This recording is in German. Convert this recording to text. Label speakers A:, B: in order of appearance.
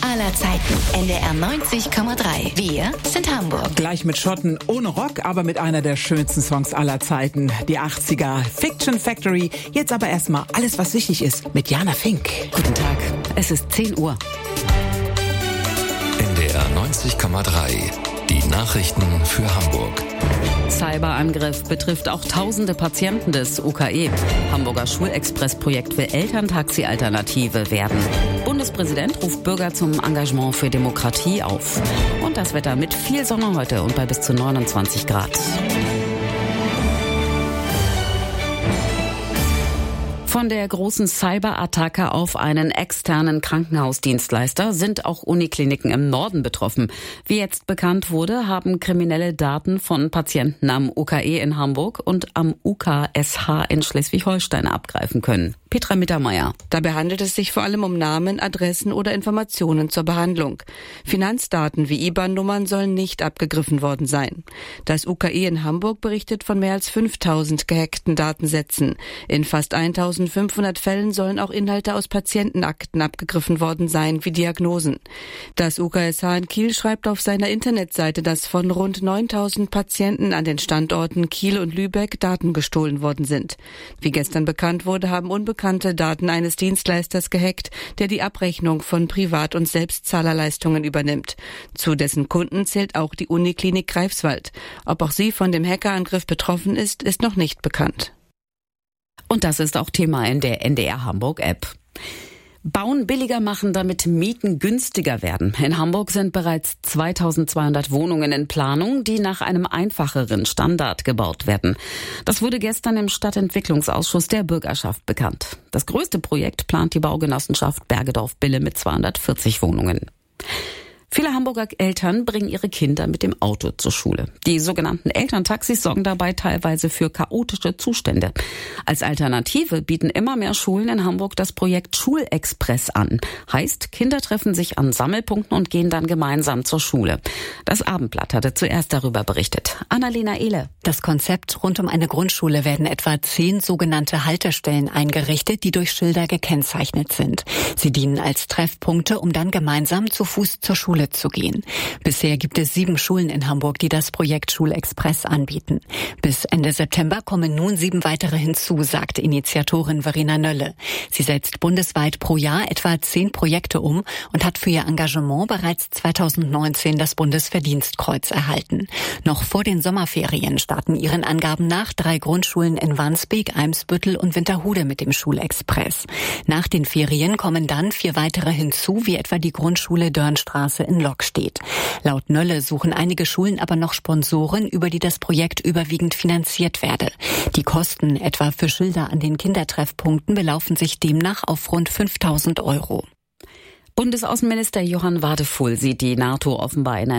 A: aller Zeiten. NDR 90,3. Wir sind Hamburg.
B: Gleich mit Schotten ohne Rock, aber mit einer der schönsten Songs aller Zeiten. Die 80er, Fiction Factory. Jetzt aber erstmal alles, was wichtig ist, mit Jana Fink.
C: Guten Tag, es ist 10 Uhr.
D: NDR 90,3. Die Nachrichten für Hamburg.
C: Cyberangriff betrifft auch tausende Patienten des UKE. Hamburger Schulexpress-Projekt will Elterntaxi-Alternative werden. Bundespräsident ruft Bürger zum Engagement für Demokratie auf. Und das Wetter mit viel Sonne heute und bei bis zu 29 Grad. Von der großen Cyberattacke auf einen externen Krankenhausdienstleister sind auch Unikliniken im Norden betroffen. Wie jetzt bekannt wurde, haben Kriminelle Daten von Patienten am UKE in Hamburg und am UKSH in Schleswig-Holstein abgreifen können. Petra Mittermeier.
E: Dabei handelt es sich vor allem um Namen, Adressen oder Informationen zur Behandlung. Finanzdaten wie IBAN-Nummern sollen nicht abgegriffen worden sein. Das UKE in Hamburg berichtet von mehr als 5000 gehackten Datensätzen. In fast 1500 Fällen sollen auch Inhalte aus Patientenakten abgegriffen worden sein, wie Diagnosen. Das UKSH in Kiel schreibt auf seiner Internetseite, dass von rund 9000 Patienten an den Standorten Kiel und Lübeck Daten gestohlen worden sind. Wie gestern bekannt wurde, haben unbekannte Daten eines Dienstleisters gehackt, der die Abrechnung von Privat- und Selbstzahlerleistungen übernimmt. Zu dessen Kunden zählt auch die Uniklinik Greifswald. Ob auch sie von dem Hackerangriff betroffen ist, ist noch nicht bekannt.
C: Und das ist auch Thema in der NDR Hamburg App. Bauen billiger machen, damit Mieten günstiger werden. In Hamburg sind bereits 2200 Wohnungen in Planung, die nach einem einfacheren Standard gebaut werden. Das wurde gestern im Stadtentwicklungsausschuss der Bürgerschaft bekannt. Das größte Projekt plant die Baugenossenschaft Bergedorf-Bille mit 240 Wohnungen. Viele Hamburger Eltern bringen ihre Kinder mit dem Auto zur Schule. Die sogenannten Elterntaxis sorgen dabei teilweise für chaotische Zustände. Als Alternative bieten immer mehr Schulen in Hamburg das Projekt Schulexpress an. Heißt, Kinder treffen sich an Sammelpunkten und gehen dann gemeinsam zur Schule. Das Abendblatt hatte zuerst darüber berichtet. Annalena Ehle.
F: Das Konzept rund um eine Grundschule werden etwa 10 sogenannte Haltestellen eingerichtet, die durch Schilder gekennzeichnet sind. Sie dienen als Treffpunkte, um dann gemeinsam zu Fuß zur Schule zu gehen. Bisher gibt es 7 Schulen in Hamburg, die das Projekt Schulexpress anbieten. Bis Ende September kommen nun 7 weitere hinzu, sagt Initiatorin Verena Nölle. Sie setzt bundesweit pro Jahr etwa 10 Projekte um und hat für ihr Engagement bereits 2019 das Bundesverdienstkreuz erhalten. Noch vor den Sommerferien starten ihren Angaben nach 3 Grundschulen in Wandsbek, Eimsbüttel und Winterhude mit dem Schulexpress. Nach den Ferien kommen dann 4 weitere hinzu, wie etwa die Grundschule Dörnstraße in Lokstedt. Laut Nölle suchen einige Schulen aber noch Sponsoren, über die das Projekt überwiegend finanziert werde. Die Kosten, etwa für Schilder an den Kindertreffpunkten, belaufen sich demnach auf rund 5.000 €.
C: Bundesaußenminister Johann Wadefuhl sieht die NATO offenbar in